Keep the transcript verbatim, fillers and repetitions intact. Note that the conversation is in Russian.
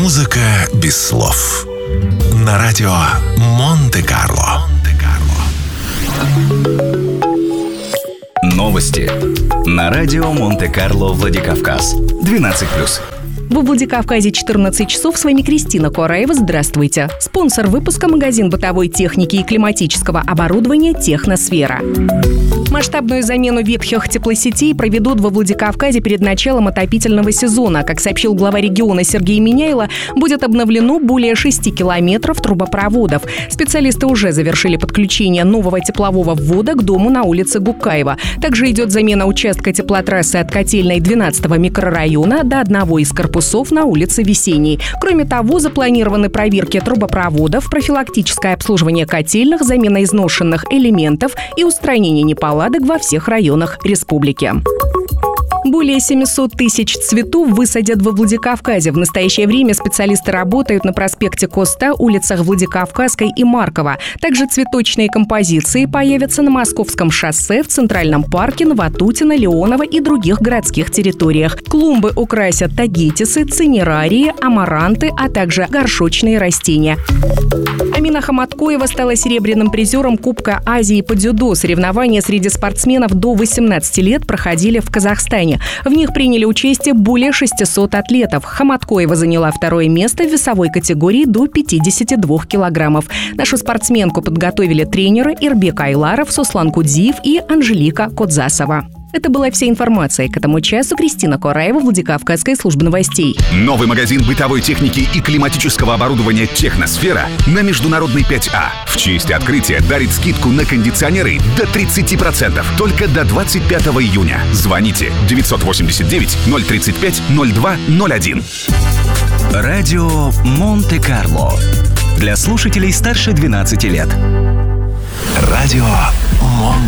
Музыка без слов. На радио Монте-Карло. Новости на радио Монте-Карло Владикавказ. двенадцать плюс. Во Владикавказе четырнадцать часов. С вами Кристина Кураева. Здравствуйте. Спонсор выпуска — магазин бытовой техники и климатического оборудования «Техносфера». Масштабную замену ветхих теплосетей проведут во Владикавказе перед началом отопительного сезона. Как сообщил глава региона Сергей Миняйло, будет обновлено более шести километров трубопроводов. Специалисты уже завершили подключение нового теплового ввода к дому на улице Гукаева. Также идет замена участка теплотрассы от Котельной двенадцатого микрорайона до одного из корпусов на улице Весенней. Кроме того, запланированы проверки трубопроводов, профилактическое обслуживание котельных, замена изношенных элементов и устранение неполадок во всех районах республики. Более семьсот тысяч цветов высадят во Владикавказе. В настоящее время специалисты работают на проспекте Коста, улицах Владикавказской и Маркова. Также цветочные композиции появятся на Московском шоссе, в Центральном парке, Новотутино, Леонова и других городских территориях. Клумбы украсят тагетисы, цинерарии, амаранты, а также горшочные растения. Амина Хаматкоева стала серебряным призером Кубка Азии по дзюдо. Соревнования среди спортсменов до восемнадцати лет проходили в Казахстане. В них приняли участие более шестисот атлетов. Хаматкоева заняла второе место в весовой категории до пятидесяти двух килограммов. Нашу спортсменку подготовили тренеры Ирбек Айларов, Суслан Кудзиев и Анжелика Кодзасова. Это была вся информация к этому часу. Кристина Кураева, Владикавказская служба новостей. Новый магазин бытовой техники и климатического оборудования «Техносфера» на Международной пять А в честь открытия дарит скидку на кондиционеры до тридцати процентов только до двадцать пятого июня. Звоните девятьсот восемьдесят девять ноль тридцать пять ноль два ноль один. Радио Монте-Карло. Для слушателей старше двенадцати лет. Радио Монте-Карло.